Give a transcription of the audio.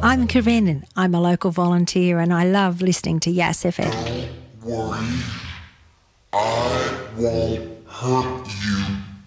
I'm Corinne and I'm a local volunteer and I love listening to Yass FM. Don't worry, I won't hurt you.